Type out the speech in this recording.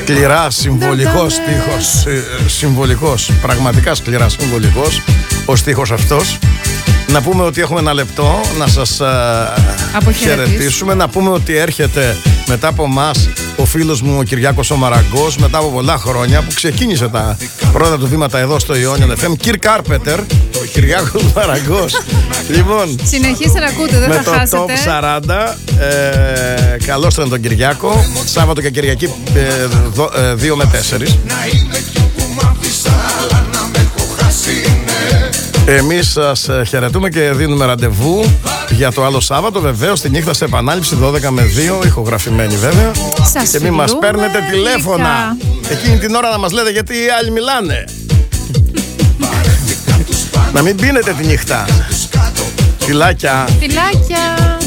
Σκληρά συμβολικός στίχος. Συμβολικός, πραγματικά σκληρά συμβολικός ο στίχος αυτός. Να πούμε ότι έχουμε ένα λεπτό να σας χαιρετήσουμε. Να πούμε ότι έρχεται μετά από μας ο φίλος μου ο Κυριάκος ο Μαραγκός, μετά από πολλά χρόνια που ξεκίνησε τα πρώτα του βήματα εδώ στο Ionian FM. Κυρ Κάρπετερ, ο Κυριάκος Μαραγκός. Λοιπόν, συνεχίστε να ακούτε, δεν με θα χάσετε. το Top 40. Καλώς τον Κυριάκο. Σάββατο και Κυριακή 2 με 4. Εμείς σας χαιρετούμε και δίνουμε ραντεβού για το άλλο Σάββατο. Βεβαίως τη νύχτα σε επανάληψη 12 με 2, ηχογραφημένη βέβαια. Σας και μην μας παίρνετε τηλέφωνα εκείνη την ώρα να μας λέτε γιατί οι άλλοι μιλάνε. Να μην πίνετε τη νύχτα. Φιλάκια. Φιλάκια.